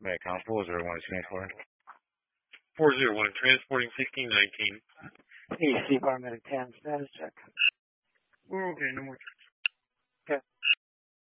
Metcom 401 transport. 401, transporting 1619. EC Bar Medic 10, status check. Okay, no more.